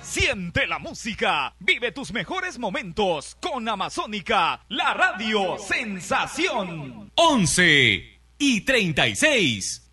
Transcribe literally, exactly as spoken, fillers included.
Siente la música, vive tus mejores momentos con Amazónica, la radio sensación. once y treinta y seis.